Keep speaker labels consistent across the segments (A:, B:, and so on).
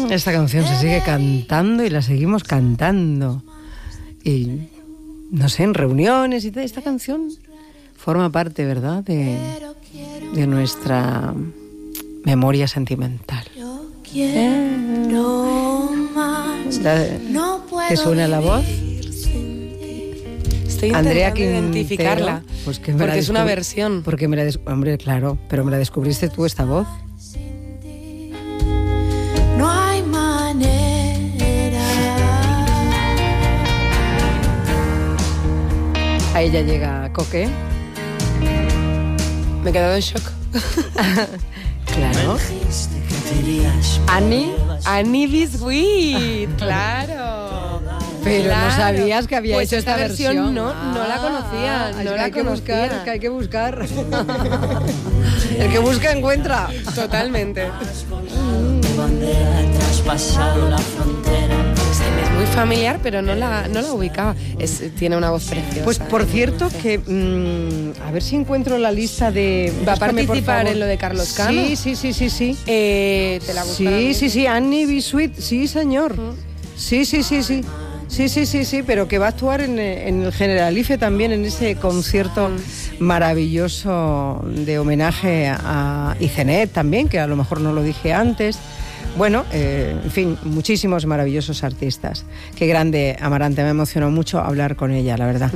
A: Esta canción se sigue cantando y la seguimos cantando. Y no sé, en reuniones y tal. Esta canción forma parte, ¿verdad?, de nuestra memoria sentimental. ¿Te suena la voz?
B: Estoy
A: Andrea
B: intentando identificarla,
A: pues
B: porque es una versión.
A: Porque hombre, claro, pero me la descubriste tú, esta voz.
C: No hay manera.
A: A ella llega Coque.
B: Me he quedado en shock.
A: Claro.
B: Annie Biscuit, claro.
A: Pero
B: claro.
A: no sabías que había
B: pues
A: hecho esta versión.
B: No la conocía. No la conocía.
A: Hay que buscar. El que busca encuentra.
B: Totalmente.
C: Es
B: muy familiar, pero no la ubicaba. Tiene una voz preciosa.
A: Pues por cierto que a ver si encuentro la lista de...
B: ¿Va a participar en lo de Carlos Cano?
A: Sí.
B: ¿Te la buscarás?
A: Sí, Annie Biscuit, sí señor. Sí, pero que va a actuar en el Generalife también, en ese concierto maravilloso de homenaje a Icenet también, que a lo mejor no lo dije antes. Bueno, en fin, muchísimos maravillosos artistas. Qué grande, Amarante, me emocionó mucho hablar con ella, la verdad.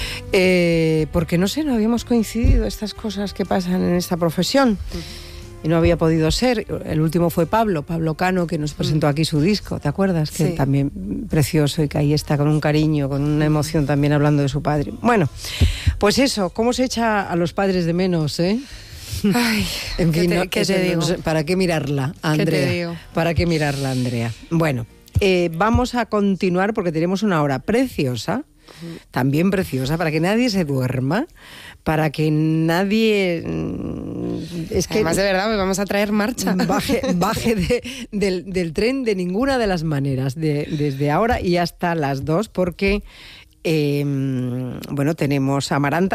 A: Porque no sé, no habíamos coincidido estas cosas que pasan en esta profesión. Y no había podido ser. El último fue Pablo Cano, que nos presentó aquí su disco, ¿te acuerdas? Que también precioso, y que ahí está con un cariño, con una emoción también hablando de su padre. Bueno, pues eso, ¿cómo se echa a los padres de menos, eh?
B: Ay,
A: en fin,
B: ¿qué te digo?
A: ¿Para qué mirarla, Andrea?
B: ¿Qué te digo?
A: ¿Para qué mirarla, Andrea? Bueno, vamos a continuar porque tenemos una hora preciosa, también preciosa, para que nadie se duerma, para que nadie...
B: Además, de verdad, vamos a traer marcha.
A: Baje del tren de ninguna de las maneras, desde ahora y hasta las 2, porque... bueno, tenemos a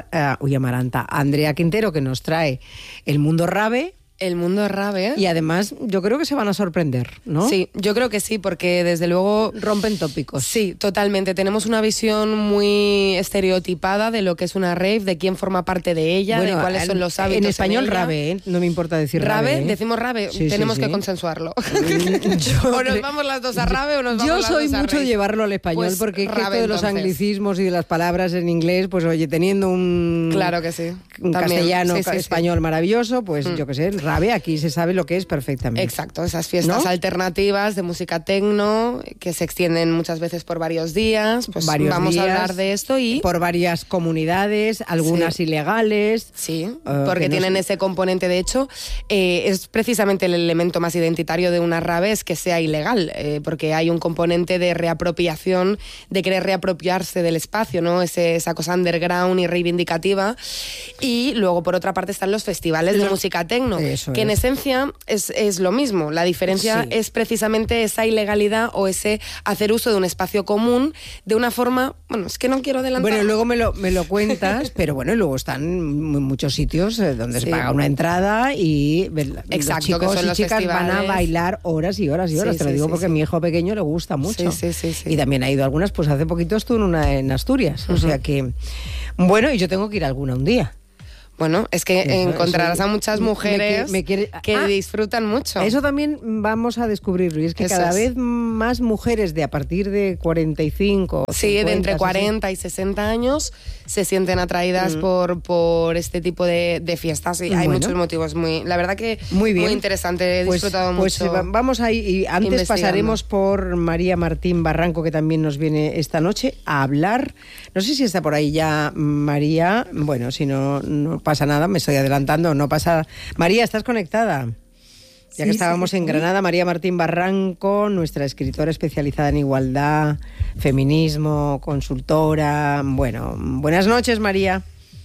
A: Andrea Quintero, que nos trae El Mundo Rave.
B: El Mundo Rave.
A: Y además yo creo que se van a sorprender, ¿no?
B: Sí, yo creo que sí, porque desde luego...
A: rompen tópicos.
B: Sí, totalmente. Tenemos una visión muy estereotipada de lo que es una rave, de quién forma parte de ella, de cuáles son los hábitos.
A: En español
B: ella.
A: Rave, no me importa decir rave.
B: Decimos rave,
A: sí,
B: tenemos que consensuarlo. O nos vamos las dos a rave o nos vamos las dos a rave.
A: Yo soy mucho de llevarlo al español, pues porque esto de los anglicismos y de las palabras en inglés, pues oye, teniendo un...
B: Claro que sí.
A: Un castellano, español maravilloso, pues yo qué sé, rave, aquí se sabe lo que es perfectamente.
B: Exacto, esas fiestas alternativas de música tecno que se extienden muchas veces por varios días, pues vamos a hablar de esto y...
A: Por varias comunidades, algunas ilegales.
B: Sí, porque tienen ese componente, de hecho, es precisamente el elemento más identitario de una rave, es que sea ilegal, porque hay un componente de reapropiación, de querer reapropiarse del espacio, ¿no? Esa cosa underground y reivindicativa. Y luego, por otra parte, están los festivales de música tecno, que en esencia es lo mismo. La diferencia es precisamente esa ilegalidad o ese hacer uso de un espacio común de una forma... Bueno, es que no quiero adelantar.
A: Bueno, luego me lo cuentas, pero bueno, luego están muchos sitios donde se paga una entrada y los chicos y chicas van a bailar horas y horas y horas. Te lo digo porque a mi hijo pequeño le gusta mucho.
B: Sí.
A: Y también ha ido a algunas, pues hace poquito estuvo en Asturias. O sea que... Bueno, y yo tengo que ir a alguna un día.
B: Bueno, es que encontrarás a muchas mujeres que disfrutan mucho.
A: Eso también vamos a descubrirlo. Y es que cada vez más mujeres de a partir de 45...
B: Sí, 50, de entre 40 y 60 años se sienten atraídas por este tipo de fiestas. Y hay muchos motivos. La verdad que muy interesante. He disfrutado mucho.
A: Pues vamos ahí. Y antes pasaremos por María Martín Barranco, que también nos viene esta noche a hablar. No sé si está por ahí ya María. Bueno, si no pasa nada, me estoy adelantando, no pasa... María, ¿estás conectada? Ya que estábamos en Granada, María Martín Barranco, nuestra escritora especializada en igualdad, feminismo, consultora... Bueno, buenas noches, María.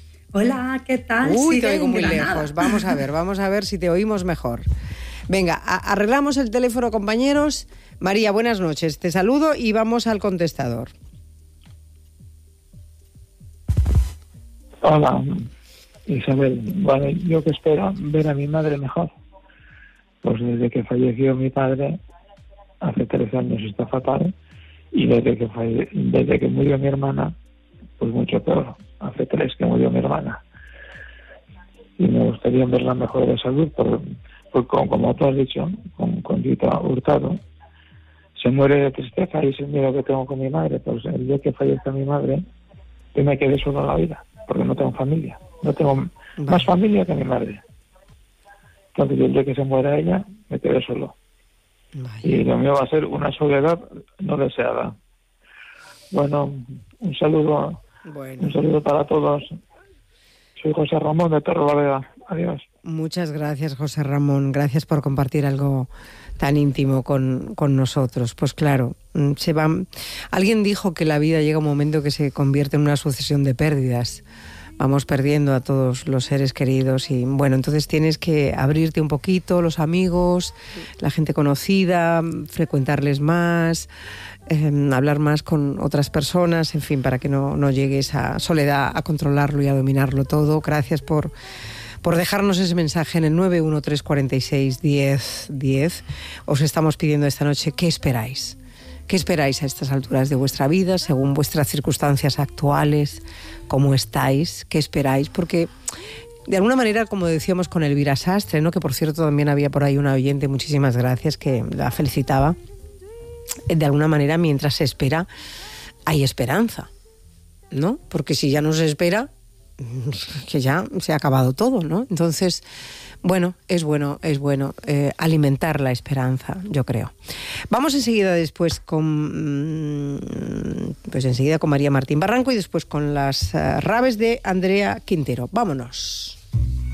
D: Hola, ¿qué tal?
A: Uy, te oigo muy lejos. Vamos a ver si te oímos mejor. Venga, arreglamos el teléfono, compañeros. María, buenas noches. Te saludo y vamos al contestador.
E: Hola, Isabel. Bueno, yo que espero ver a mi madre mejor. Pues desde que falleció mi padre, hace 13 años está fatal, y desde que murió mi hermana, pues mucho peor. Hace 3 que murió mi hermana. Y me gustaría verla mejor de salud, como tú has dicho, con Rita Hurtado. Se muere de tristeza y es el miedo que tengo con mi madre. Pues el día que fallezca mi madre, yo me quedé solo en la vida, porque no tengo familia. No tengo más familia que mi madre. Entonces el día que se muera ella, me quedé solo. Vaya. Y lo mío va a ser una soledad no deseada. Bueno, un saludo para todos. Soy José Ramón de Torrelavega. Adiós.
A: Muchas gracias, José Ramón. Gracias por compartir algo tan íntimo con nosotros. Pues claro, alguien dijo que la vida llega un momento que se convierte en una sucesión de pérdidas. Vamos perdiendo a todos los seres queridos y bueno, entonces tienes que abrirte un poquito, los amigos, la gente conocida, frecuentarles más, hablar más con otras personas, en fin, para que no llegue esa soledad a controlarlo y a dominarlo todo. Gracias por dejarnos ese mensaje en el 913461010. Os estamos pidiendo esta noche, ¿qué esperáis? ¿Qué esperáis a estas alturas de vuestra vida, según vuestras circunstancias actuales? ¿Cómo estáis? ¿Qué esperáis? Porque, de alguna manera, como decíamos con Elvira Sastre, ¿no? Que por cierto también había por ahí una oyente, muchísimas gracias, que la felicitaba. De alguna manera, mientras se espera, hay esperanza, ¿no? Porque si ya no se espera, que ya se ha acabado todo, ¿no? Entonces, bueno, es bueno alimentar la esperanza, yo creo. Vamos enseguida con María Martín Barranco y después con las raves de Andrea Quintero. Vámonos.